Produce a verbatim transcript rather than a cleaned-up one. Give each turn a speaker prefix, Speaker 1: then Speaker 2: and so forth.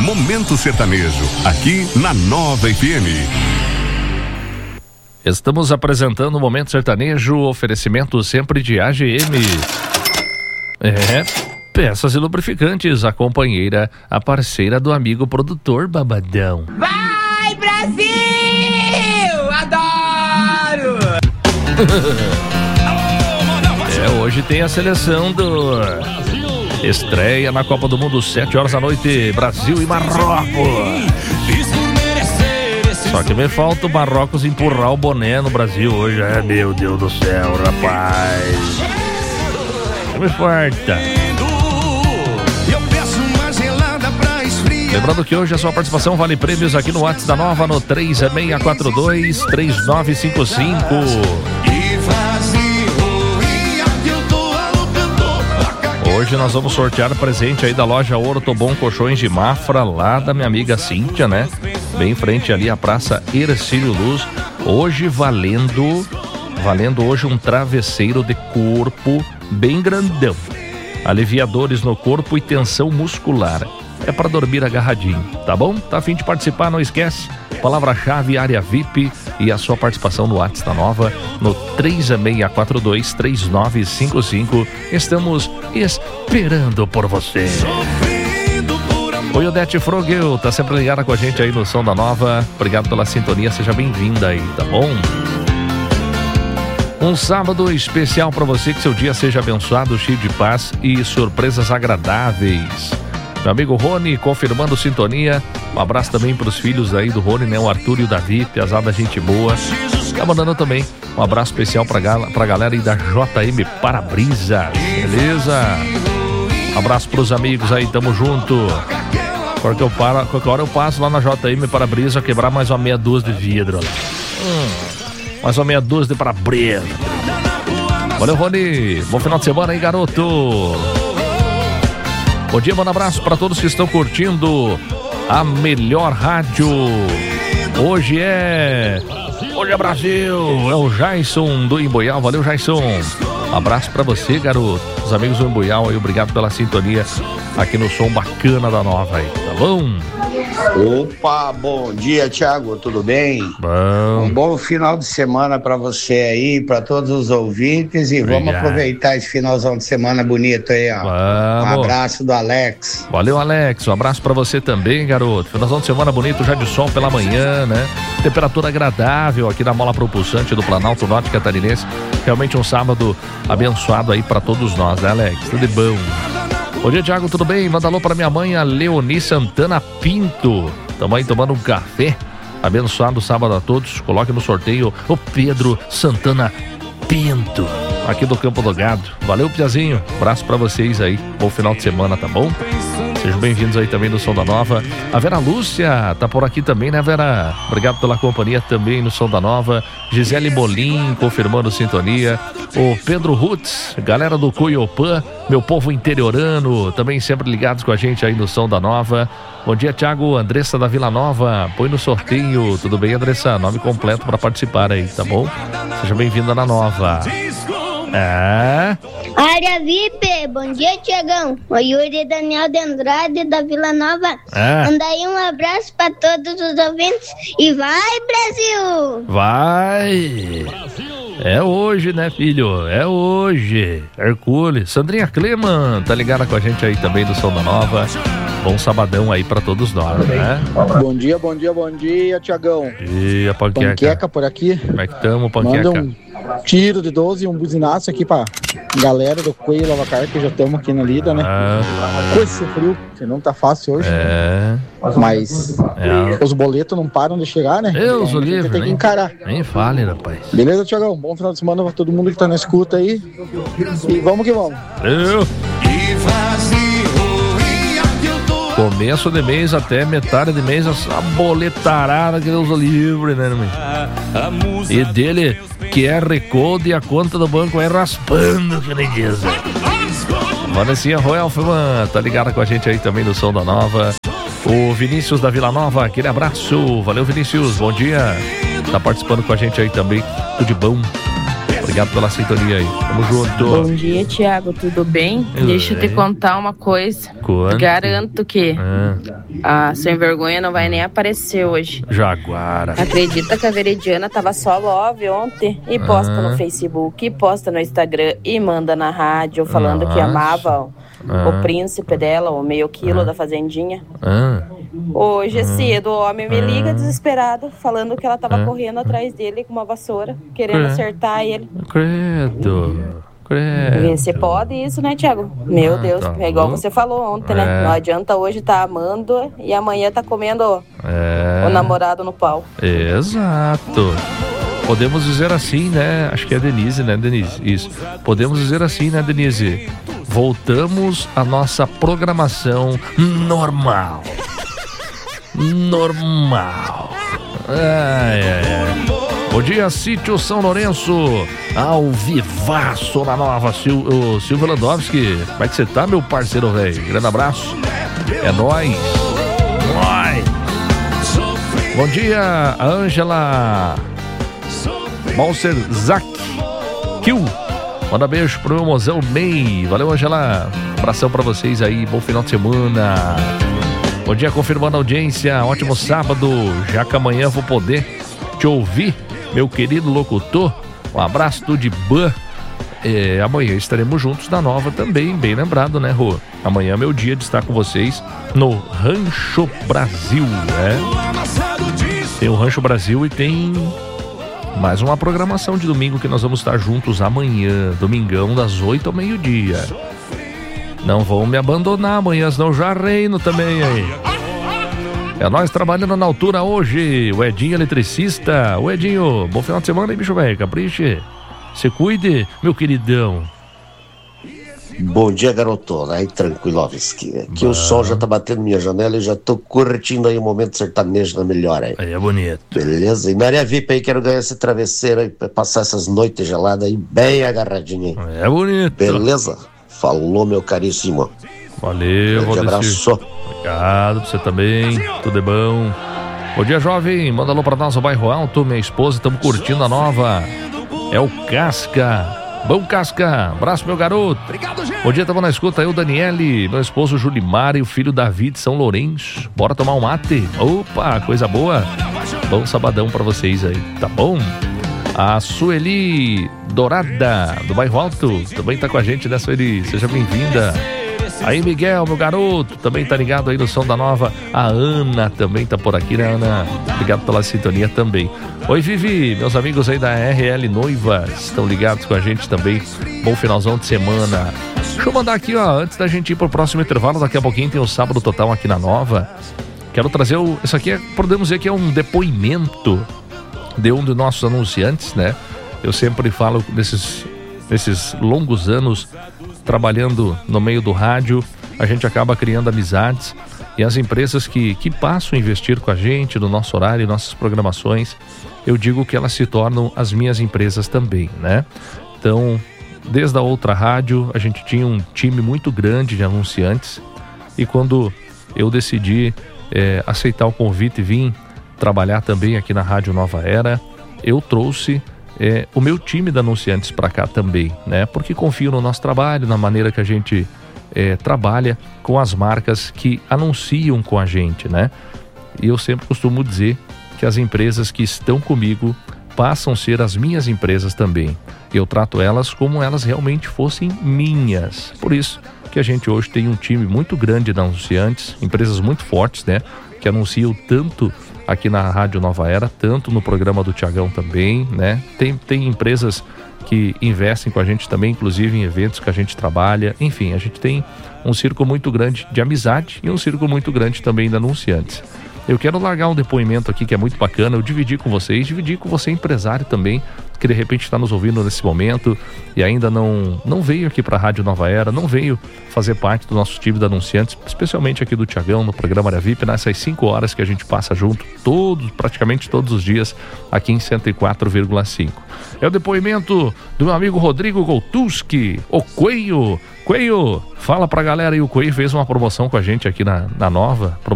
Speaker 1: Momento Sertanejo, aqui na Nova F M.
Speaker 2: Estamos apresentando o Momento Sertanejo, oferecimento sempre de A G M. É, peças e lubrificantes, a companheira, a parceira do amigo produtor Babadão.
Speaker 3: Vai, Brasil! Adoro!
Speaker 2: É, hoje tem a seleção do... Estreia na Copa do Mundo, sete horas da noite, Brasil e Marrocos. Só que me falta o Marrocos empurrar o boné no Brasil hoje. É, meu Deus do céu, rapaz. Me falta. Lembrando que hoje a sua participação vale prêmios aqui no WhatsApp da Nova no três seis quatro dois, três nove cinco cinco. Hoje nós vamos sortear presente aí da loja Ortobon Colchões de Mafra, lá da minha amiga Cíntia, né? Bem em frente ali à Praça Hercílio Luz. Hoje valendo, valendo hoje um travesseiro de corpo bem grandão. Aliviadores no corpo e tensão muscular. É para dormir agarradinho, tá bom? Tá a fim de participar? Não esquece. Palavra-chave, área V I P e a sua participação no WhatsApp da Nova no três seis quatro dois, três nove cinco cinco. Estamos esperando por você. Oi, Odete Frogel, tá sempre ligada com a gente aí no Som da Nova. Obrigado pela sintonia, seja bem-vinda aí, tá bom? Um sábado especial para você, que seu dia seja abençoado, cheio de paz e surpresas agradáveis. Meu amigo Rony, confirmando sintonia. Um abraço também para os filhos aí do Rony, né? O Arthur e o Davi, pesada gente boa. Tá mandando também um abraço especial pra, gal- pra galera aí da J M Para-Brisa. Beleza? Um abraço pros amigos aí, tamo junto. Qualquer, eu paro, qualquer hora eu passo lá na J M Para-Brisa quebrar mais uma meia dúzia de vidro. Hum, mais uma meia dúzia de para-brisa. Valeu, Rony. Bom final de semana aí, garoto. Bom dia, mano, abraço para todos que estão curtindo a melhor rádio. Hoje é... Hoje é Brasil. É o Jason do Emboial. Valeu, Jason. Abraço para você, garoto. Os amigos do Emboial aí, obrigado pela sintonia aqui no som bacana da Nova aí, tá bom?
Speaker 4: Opa, bom dia, Thiago, tudo bem?
Speaker 2: Bom.
Speaker 4: Um bom final de semana para você aí, para todos os ouvintes e
Speaker 2: Obrigado.
Speaker 4: Vamos aproveitar esse finalzão de semana bonito aí, ó.
Speaker 2: Vamos.
Speaker 4: Um abraço do Alex.
Speaker 2: Valeu, Alex. Um abraço pra você também, garoto. Finalzão de semana bonito, já de sol pela manhã, né? Temperatura agradável aqui na mola propulsante do Planalto Norte Catarinense. Realmente um sábado abençoado aí pra todos nós, né, Alex? Tudo de bom. Bom dia, Thiago, tudo bem? Manda alô pra minha mãe, a Leoni Santana Pinto. Tamo aí tomando um café. Abençoado sábado a todos. Coloque no sorteio o Pedro Santana Pinto, aqui do Campo do Gado. Valeu, Piazinho. Abraço pra vocês aí. Bom final de semana, tá bom? Sejam bem-vindos aí também no Som da Nova. A Vera Lúcia tá por aqui também, né, Vera? Obrigado pela companhia também no Som da Nova. Gisele Molim, confirmando sintonia. O Pedro Rutz, galera do Coiopã, meu povo interiorano, também sempre ligados com a gente aí no Som da Nova. Bom dia, Thiago. Andressa da Vila Nova, põe no sorteio. Tudo bem, Andressa? Nome completo para participar aí, tá bom? Seja bem-vinda na Nova. É.
Speaker 5: Área V I P, bom dia, Tiagão. O Yuri Daniel de Andrade da Vila Nova.
Speaker 2: É.
Speaker 5: Manda aí um abraço para todos os ouvintes e vai, Brasil!
Speaker 2: Vai! É hoje, né, filho? É hoje. Hercules. Sandrinha Cleman, tá ligada com a gente aí também do Som da Nova. Bom sabadão aí pra todos nós, né?
Speaker 6: Bom dia, bom dia, bom dia, Tiagão.
Speaker 2: E a panqueca?
Speaker 6: Panqueca por aqui.
Speaker 2: Como é que tamo, panqueca?
Speaker 6: Manda um tiro de doze e um buzinaço aqui pra galera do Coelho Lavacar, que já estamos aqui na lida, né?
Speaker 2: Ah.
Speaker 6: Com esse frio, que não tá fácil hoje.
Speaker 2: É.
Speaker 6: Mas
Speaker 2: É.
Speaker 6: os boletos não param de chegar, né?
Speaker 2: Deus o
Speaker 6: Então, a gente
Speaker 2: livre,
Speaker 6: tem que
Speaker 2: nem-
Speaker 6: encarar.
Speaker 2: Nem fale, rapaz.
Speaker 6: Beleza, Tiagão? Bom final de semana pra todo mundo que tá na escuta aí. E vamos que vamos.
Speaker 2: Eu. Começo de mês até metade de mês, essa boletarada que Deus o livre, né, irmão? E dele, Q R Code e a conta do banco é raspando, que nem diz. Vanessinha Roelfman, tá ligada com a gente aí também no Som da Nova. O Vinícius da Vila Nova, aquele abraço. Valeu, Vinícius, bom dia. Tá participando com a gente aí também, tudo de bom. Obrigado pela sintonia aí. Tamo junto.
Speaker 7: Bom dia, Tiago. Tudo bem?
Speaker 2: Eu
Speaker 7: Deixa eu te
Speaker 2: bem.
Speaker 7: contar uma coisa.
Speaker 2: Quanto?
Speaker 7: Garanto que
Speaker 2: Ah,
Speaker 7: a Sem Vergonha não vai nem aparecer hoje.
Speaker 2: Jaguara.
Speaker 7: Acredita que a Veridiana tava só love ontem e posta
Speaker 2: Ah.
Speaker 7: no Facebook, e posta no Instagram e manda na rádio falando que
Speaker 2: Nossa.
Speaker 7: amava
Speaker 2: Ah.
Speaker 7: o príncipe dela, o meio quilo da fazendinha.
Speaker 2: Ah,
Speaker 7: Hoje cedo o homem me liga
Speaker 2: Ah.
Speaker 7: desesperado, falando que ela tava
Speaker 2: Ah.
Speaker 7: correndo atrás dele com uma vassoura, querendo
Speaker 2: Ah.
Speaker 7: acertar ele.
Speaker 2: credo.
Speaker 7: Vê
Speaker 2: Credo.
Speaker 7: se pode isso, né, Tiago? Meu
Speaker 2: Ah,
Speaker 7: Deus,
Speaker 2: tá
Speaker 7: é igual
Speaker 2: louco.
Speaker 7: você falou ontem,
Speaker 2: É.
Speaker 7: né? Não adianta hoje tá amando e amanhã tá comendo
Speaker 2: É.
Speaker 7: o namorado no pau.
Speaker 2: Exato. Podemos dizer assim, né? Acho que é a Denise, né, Denise? Isso. Podemos dizer assim, né, Denise? Voltamos à nossa programação normal. Normal. Ai, ai, ai. Bom dia, Sítio São Lourenço. Ao vivaço na nova. Sil, o Silvio Landowski. Como é que você tá, meu parceiro, velho? Grande abraço. É nóis. Nóis. Bom dia, a Ângela Malser Zac Kill. Manda beijo pro meu mozão Ney. Valeu, Ângela. Abração pra vocês aí. Bom final de semana. Bom dia, confirmando a audiência. Ótimo sábado. Já que amanhã vou poder te ouvir, meu querido locutor. Um abraço do de Ban. É, amanhã estaremos juntos na nova também. Bem lembrado, né, Rô? Amanhã é meu dia de estar com vocês no Rancho Brasil, né? Tem o Rancho Brasil e tem mais uma programação de domingo que nós vamos estar juntos amanhã, domingão, das oito ao meio-dia. Não vão me abandonar amanhã, senão já reino também aí. É nós trabalhando na altura hoje, o Edinho eletricista. O Edinho, bom final de semana aí, bicho velho, capriche. Se cuide, meu queridão.
Speaker 8: Bom dia, garotona. Aí, tranquilovski. Aqui o sol já tá batendo minha janela e já tô curtindo aí o momento sertanejo na melhor aí.
Speaker 2: Aí é bonito.
Speaker 8: Beleza? E na área V I P aí, quero ganhar esse travesseiro aí pra passar essas noites geladas aí bem agarradinho aí.
Speaker 2: É bonito.
Speaker 8: Beleza? Falou, meu caríssimo.
Speaker 2: Valeu,
Speaker 8: Grande
Speaker 2: Valdeci.
Speaker 8: abraço.
Speaker 2: Obrigado pra você também. Tudo é bom. Bom dia, jovem. Manda alô pra nós, o Bairro Alto. Minha esposa, estamos curtindo a nova. É o Casca. Bom, Casca. Abraço, meu garoto. Bom dia, estamos na escuta aí, o Daniele, meu esposo Julimar e o filho Davi de São Lourenço. Bora tomar um mate? Opa, coisa boa. Bom sabadão pra vocês aí, tá bom? A Sueli Dourada, do Bairro Alto, também tá com a gente, né, Sueli? Seja bem-vinda. Aí, Miguel, meu garoto, também tá ligado aí no som da nova. A Ana também tá por aqui, né, Ana? Obrigado pela sintonia também. Oi, Vivi, meus amigos aí da R L Noivas estão ligados com a gente também. Bom finalzão de semana. Deixa eu mandar aqui, ó, antes da gente ir pro próximo intervalo, daqui a pouquinho tem o Sábado Total aqui na Nova. Quero trazer o... Isso aqui, é, podemos dizer que é um depoimento de um dos nossos anunciantes, né? Eu sempre falo nesses, nesses longos anos trabalhando no meio do rádio, a gente acaba criando amizades e as empresas que, que passam a investir com a gente no nosso horário, nossas programações, eu digo que elas se tornam as minhas empresas também, né? Então, desde a outra rádio, a gente tinha um time muito grande de anunciantes e quando eu decidi é, aceitar o convite e vim trabalhar também aqui na Rádio Nova Era, eu trouxe É, o meu time de anunciantes para cá também, né? Porque confio no nosso trabalho, na maneira que a gente é, trabalha com as marcas que anunciam com a gente, né? E eu sempre costumo dizer que as empresas que estão comigo passam a ser as minhas empresas também. Eu trato elas como elas realmente fossem minhas. Por isso que a gente hoje tem um time muito grande de anunciantes, empresas muito fortes, né? Que anunciam tanto aqui na Rádio Nova Era, tanto no programa do Tiagão também, né? Tem, tem empresas que investem com a gente também, inclusive em eventos que a gente trabalha. Enfim, a gente tem um círculo muito grande de amizade e um círculo muito grande também de anunciantes. Eu quero largar um depoimento aqui que é muito bacana, eu dividi com vocês, dividir com você, empresário também, que de repente está nos ouvindo nesse momento e ainda não, não veio aqui para a Rádio Nova Era, não veio fazer parte do nosso time de anunciantes, especialmente aqui do Tiagão, no programa Área V I P, nessas cinco horas que a gente passa junto, todos, praticamente todos os dias, aqui em cento e quatro vírgula cinco. É o depoimento do meu amigo Rodrigo Goltuski, o Coelho. Coelho, fala pra galera aí, o Coelho fez uma promoção com a gente aqui na, na Nova, promoção